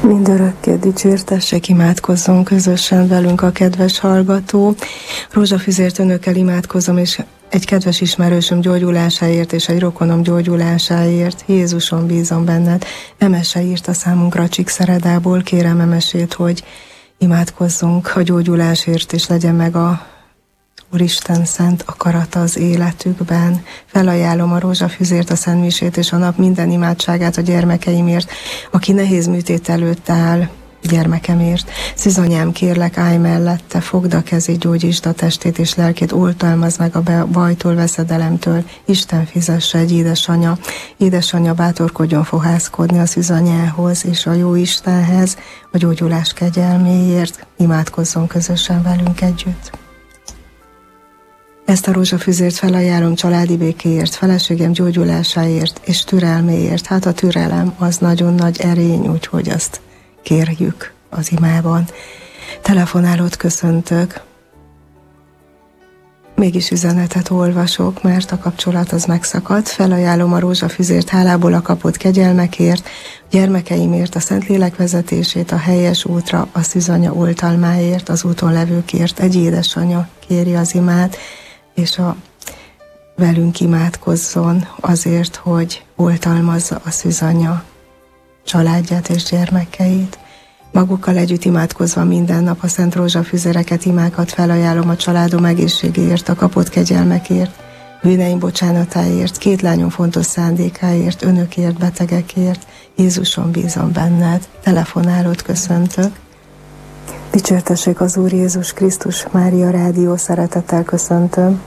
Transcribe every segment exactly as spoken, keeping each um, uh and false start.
Mindörökké dicsértessék, imádkozzon közösen velünk a kedves hallgató. Rózsafüzért önökkel imádkozom, és egy kedves ismerősöm gyógyulásáért, és egy rokonom gyógyulásáért. Jézuson bízom benned. Emese írta számunkra Csíkszeredából, kérem Emesét, hogy imádkozzunk a gyógyulásért, és legyen meg a Úristen szent akarata az életükben. Felajánlom a rózsafüzért, a szentmisét és a nap minden imádságát a gyermekeimért, aki nehéz műtét előtt áll, gyermekemért. Szűzanyám, kérlek, állj mellette, fogd a kezét, gyógyítsd a testét és lelkét, oltalmazd meg a bajtól, veszedelemtől. Isten fizesse, egy édesanya. Édesanya, bátorkodjon fohászkodni a szűzanyához és a jó Istenhez, a gyógyulás kegyelméért. Imádkozzon közösen velünk együtt. Ezt a rózsafüzért felajánlom családi békéért, feleségem gyógyulásáért és türelméért. Hát a türelem az nagyon nagy erény, úgyhogy azt kérjük az imában. Telefonálót köszöntök. Mégis üzenetet olvasok, mert a kapcsolat az megszakadt. Felajánlom a rózsafüzért hálából a kapott kegyelmekért, a gyermekeimért, a Szentlélek vezetését, a helyes útra, a szűzanya oltalmáért, az úton levőkért. Egy édesanya kéri az imát, és a velünk imádkozzon azért, hogy oltalmazza a szűzanya családját és gyermekeit. Magukkal együtt imádkozva minden nap a szent rózsafüzereket, imákat felajánlom a családom egészségéért, a kapott kegyelmekért, bűneim bocsánatáért, két lányom fontos szándékáért, önökért, betegekért. Jézuson bízom benned. Telefonálót köszöntök. Dicsértessék az Úr Jézus Krisztus, Mária Rádió, szeretettel köszöntöm.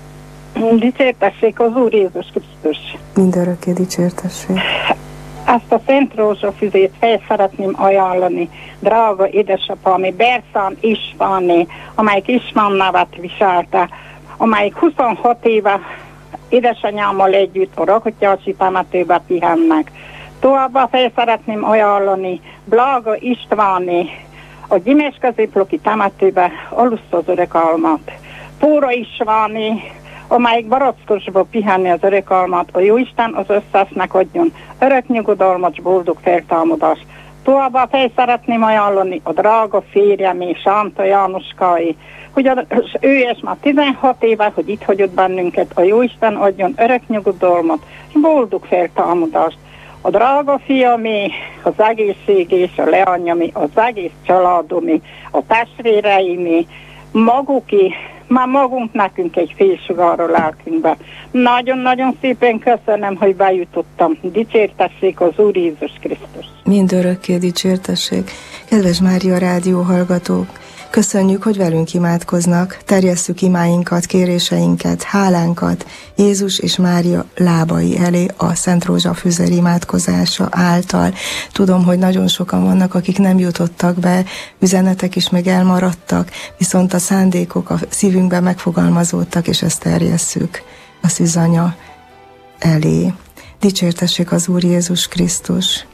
Dicsértessék az Úr Jézus Krisztus. Mindörökké dicsértessék. Ezt a Szent Rózsafüzét fel szeretném ajánlani, drága édesapa, ami Berszán Istvánné, amelyik István nevet viselte, amelyik huszonhat éve édesanyámmal együtt a Rakotyási temetőbe pihennek. Továbbá fel szeretném ajánlani Blága Istvánné, a Gyimes középloki temetőbe aluszta az öreg almat. Póra Istvánné, amelyik Barackosba pihenni az öreg almat, a Jóisten az összesnek adjon örök nyugodalmat, boldog feltámadást. Továbbá fel szeretném ajánlani a drága férjemé, Sánta Jánoskái, hogy az ő és már tizenhat éve, hogy itt hagyott bennünket, a Jóisten adjon örök nyugodalmat, és boldog feltámadást. A drága fiamé, az egészség és a leanyjamé, az egész családomé, a testvéreimé, maguké, már magunk nekünk egy félsugár a lelkünkbe. Nagyon-nagyon szépen köszönöm, hogy bejutottam. Dicsértessék az Úr Jézus Krisztus. Mindörökké dicsértessék. Kedves Mária Rádió hallgatók, köszönjük, hogy velünk imádkoznak, terjesszük imáinkat, kéréseinket, hálánkat Jézus és Mária lábai elé a Szent Rózsafüzer imádkozása által. Tudom, hogy nagyon sokan vannak, akik nem jutottak be, üzenetek is még elmaradtak, viszont a szándékok a szívünkben megfogalmazódtak, és ezt terjesszük a szűzanya elé. Dicsértessék az Úr Jézus Krisztus.